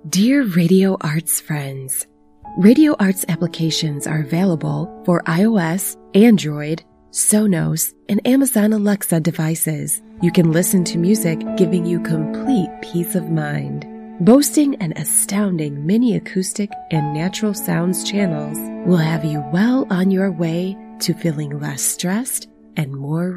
Dear Radio Arts friends, Radio Arts applications are available for iOS, Android, Sonos, and Amazon Alexa devices. You can listen to music giving you complete peace of mind. Boasting an astounding mini acoustic and natural sounds channels will have you well on your way to feeling less stressed and more